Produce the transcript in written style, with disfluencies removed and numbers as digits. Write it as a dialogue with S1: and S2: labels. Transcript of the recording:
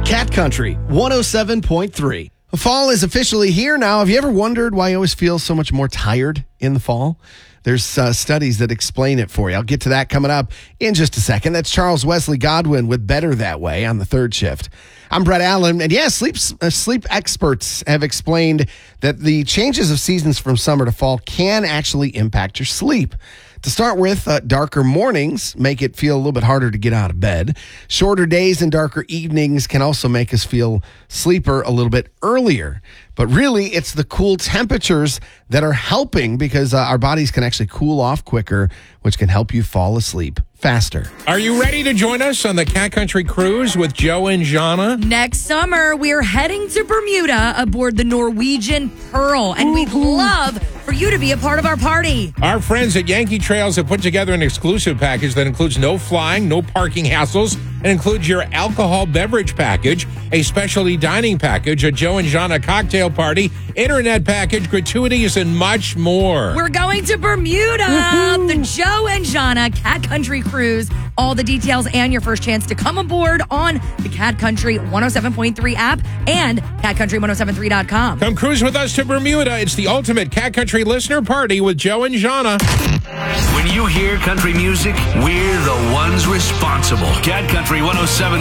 S1: Cat Country 107.3. Fall is officially here now. Have you ever wondered why you always feel so much more tired in the fall? There's studies that explain it for you. I'll get to that coming up in just a second. That's Charles Wesley Godwin with Better That Way on the third shift. I'm Brett Allen, and sleep experts have explained that the changes of seasons from summer to fall can actually impact your sleep. To start with, darker mornings make it feel a little bit harder to get out of bed. Shorter days and darker evenings can also make us feel sleeper a little bit earlier. But really, it's the cool temperatures that are helping because our bodies can actually cool off quicker, which can help you fall asleep faster.
S2: Are you ready to join us on the Cat Country Cruise with Joe and Jana?
S3: Next summer, we're heading to Bermuda aboard the Norwegian Pearl, and we'd love for you to be a part of our party.
S2: Our friends at Yankee Trails have put together an exclusive package that includes no flying, no parking hassles, and includes your alcohol beverage package, a specialty dining package, a Joe and Jana cocktail party, internet package, gratuities, and much more.
S3: We're going to Bermuda, the Joe and Jana Cat Country Cruise. All the details and your first chance to come aboard on the Cat Country 107.3 app and catcountry1073.com.
S2: Come cruise with us to Bermuda. It's the ultimate Cat Country listener party with Joe and Jana.
S4: When you hear country music, we're the ones responsible. Cat Country 107.